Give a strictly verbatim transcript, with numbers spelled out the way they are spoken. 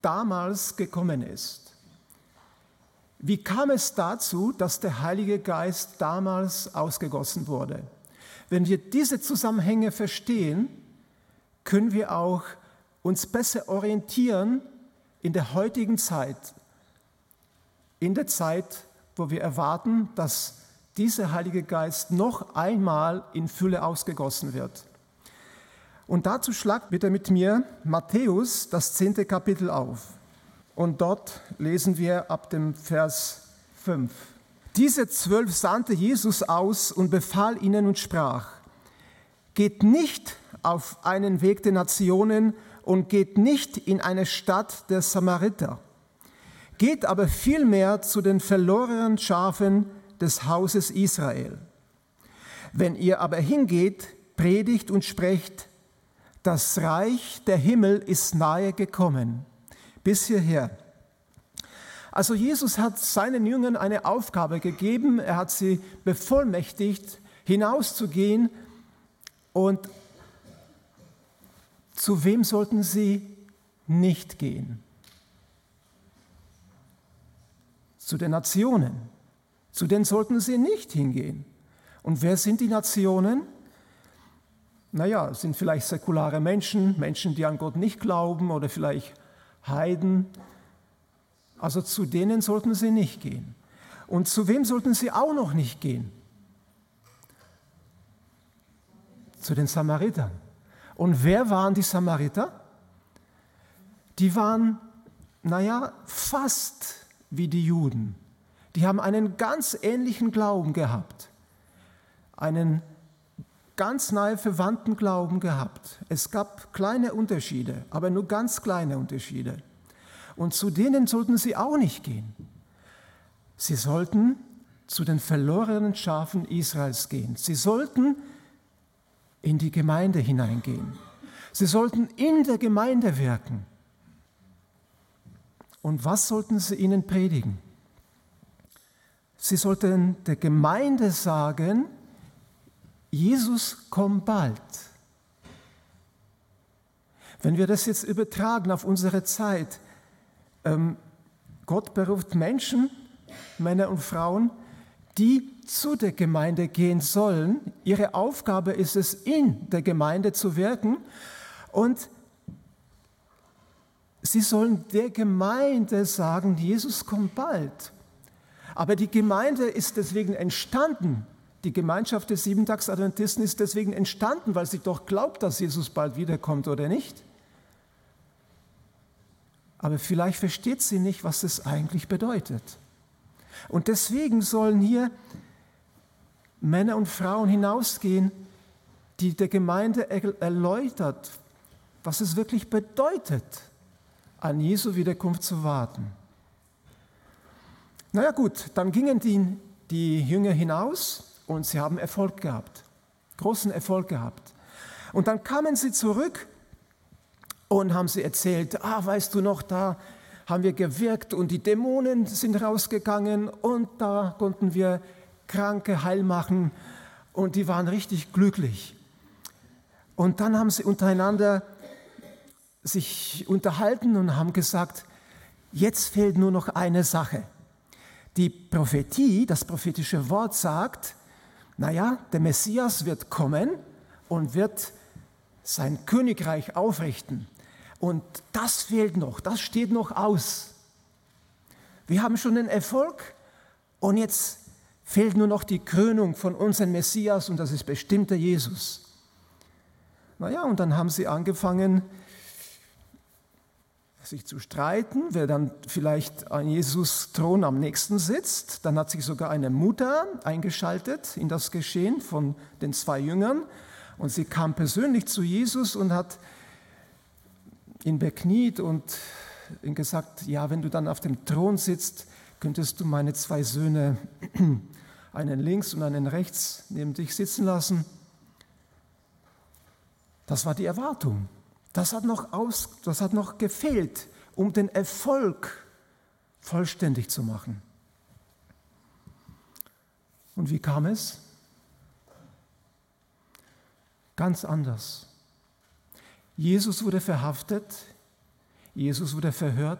damals gekommen ist. Wie kam es dazu, dass der Heilige Geist damals ausgegossen wurde? Wenn wir diese Zusammenhänge verstehen, können wir auch uns besser orientieren in der heutigen Zeit, in der Zeit, wo wir erwarten, dass dieser Heilige Geist noch einmal in Fülle ausgegossen wird. Und dazu schlagt bitte mit mir Matthäus, das zehnte Kapitel auf. Und dort lesen wir ab dem Vers fünf. Diese zwölf sandte Jesus aus und befahl ihnen und sprach: Geht nicht auf einen Weg der Nationen und geht nicht in eine Stadt der Samariter. Geht aber vielmehr zu den verlorenen Schafen des Hauses Israel. Wenn ihr aber hingeht, predigt und sprecht: Das Reich der Himmel ist nahe gekommen. Bis hierher. Also Jesus hat seinen Jüngern eine Aufgabe gegeben. Er hat sie bevollmächtigt, hinauszugehen. Und zu wem sollten sie nicht gehen? Zu den Nationen. Zu denen sollten sie nicht hingehen. Und wer sind die Nationen? Naja, es sind vielleicht säkulare Menschen, Menschen, die an Gott nicht glauben oder vielleicht Heiden. Also zu denen sollten sie nicht gehen. Und zu wem sollten sie auch noch nicht gehen? Zu den Samaritern. Und wer waren die Samariter? Die waren, naja, fast wie die Juden. Die haben einen ganz ähnlichen Glauben gehabt. Einen ganz nahe verwandten Glauben gehabt. Es gab kleine Unterschiede, aber nur ganz kleine Unterschiede. Und zu denen sollten sie auch nicht gehen. Sie sollten zu den verlorenen Schafen Israels gehen. Sie sollten in die Gemeinde hineingehen. Sie sollten in der Gemeinde wirken. Und was sollten sie ihnen predigen? Sie sollten der Gemeinde sagen: Jesus, komm bald. Wenn wir das jetzt übertragen auf unsere Zeit, ähm, Gott beruft Menschen, Männer und Frauen, die zu der Gemeinde gehen sollen. Ihre Aufgabe ist es, in der Gemeinde zu wirken, und sie sollen der Gemeinde sagen: Jesus, komm bald. Aber die Gemeinde ist deswegen entstanden. Die Gemeinschaft der Siebentagsadventisten ist deswegen entstanden, weil sie doch glaubt, dass Jesus bald wiederkommt, oder nicht? Aber vielleicht versteht sie nicht, was es eigentlich bedeutet. Und deswegen sollen hier Männer und Frauen hinausgehen, die der Gemeinde erläutert, was es wirklich bedeutet, an Jesu Wiederkunft zu warten. Naja gut, dann gingen die, die Jünger hinaus. Und sie haben Erfolg gehabt, großen Erfolg gehabt. Und dann kamen sie zurück und haben sie erzählt: Ah, weißt du noch, da haben wir gewirkt und die Dämonen sind rausgegangen und da konnten wir Kranke heil machen und die waren richtig glücklich. Und dann haben sie untereinander sich unterhalten und haben gesagt: Jetzt fehlt nur noch eine Sache. Die Prophetie, das prophetische Wort sagt: Naja, der Messias wird kommen und wird sein Königreich aufrichten. Und das fehlt noch, das steht noch aus. Wir haben schon den Erfolg und jetzt fehlt nur noch die Krönung von unserem Messias, und das ist bestimmt der Jesus. Naja, und dann haben sie angefangen, sich zu streiten, wer dann vielleicht an Jesus Thron am nächsten sitzt. Dann hat sich sogar eine Mutter eingeschaltet in das Geschehen von den zwei Jüngern, und sie kam persönlich zu Jesus und hat ihn bekniet und ihm gesagt: Ja, wenn du dann auf dem Thron sitzt, könntest du meine zwei Söhne, einen links und einen rechts, neben dich sitzen lassen. Das war die Erwartung. Das hat noch aus, das hat noch gefehlt, um den Erfolg vollständig zu machen. Und wie kam es? Ganz anders. Jesus wurde verhaftet, Jesus wurde verhört